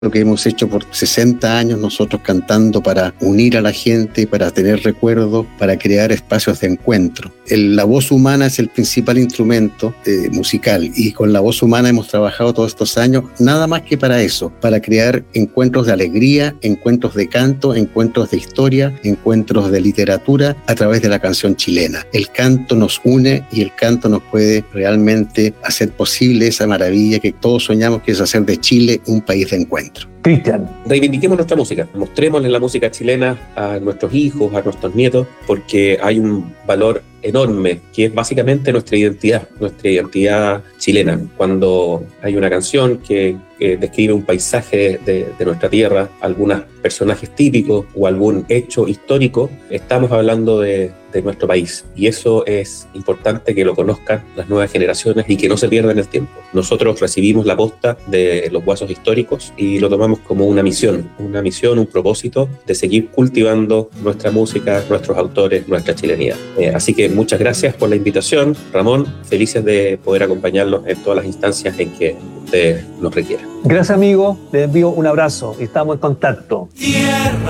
lo que hemos hecho por 60 años nosotros cantando para unir a la gente, para tener recuerdos, para crear espacios de encuentro. La voz humana es el principal instrumento musical y con la voz humana hemos trabajado todos estos años nada más que para eso, para crear encuentros de alegría, encuentros de canto, encuentros de historia, encuentros de literatura a través de la canción chilena. El canto nos une y el canto nos puede realmente hacer posible esa maravilla que todos soñamos, que es hacer de Chile un país de encuentro. Cristian. Reivindiquemos nuestra música, mostrémosle la música chilena a nuestros hijos, a nuestros nietos, porque hay un valor enorme que es básicamente nuestra identidad chilena. Cuando hay una canción que describe un paisaje de nuestra tierra, algunos personajes típicos o algún hecho histórico, estamos hablando de nuestro país, y eso es importante que lo conozcan las nuevas generaciones y que no se pierda en el tiempo. Nosotros recibimos la posta de los Guasos Históricos y lo tomamos como una misión, un propósito de seguir cultivando nuestra música, nuestros autores, nuestra chilenidad. Así que muchas gracias por la invitación, Ramón, felices de poder acompañarlos en todas las instancias en que ustedes nos requieran. Gracias, amigo, les envío un abrazo y estamos en contacto. Tierra